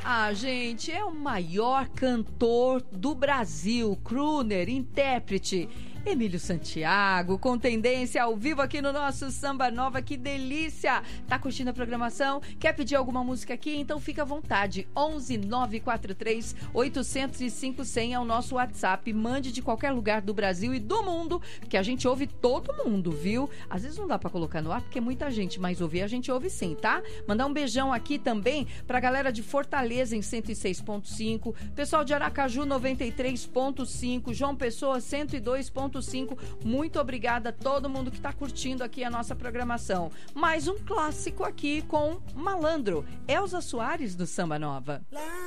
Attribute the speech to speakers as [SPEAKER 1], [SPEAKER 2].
[SPEAKER 1] Ah, gente, é o maior cantor do Brasil, crooner, intérprete. Emílio Santiago, com tendência ao vivo aqui no nosso Samba Nova, que delícia! Tá curtindo a programação? Quer pedir alguma música aqui? Então fica à vontade, 11 943 805 100 é o nosso WhatsApp, mande de qualquer lugar do Brasil e do mundo, porque a gente ouve todo mundo, viu? Às vezes não dá pra colocar no ar, porque é muita gente, mas ouvir a gente ouve sim, tá? Mandar um beijão aqui também pra galera de Fortaleza em 106.5, pessoal de Aracaju 93.5, João Pessoa 102.5. Muito obrigada a todo mundo que está curtindo aqui a nossa programação. Mais um clássico aqui com Malandro, Elza Soares do Samba Nova.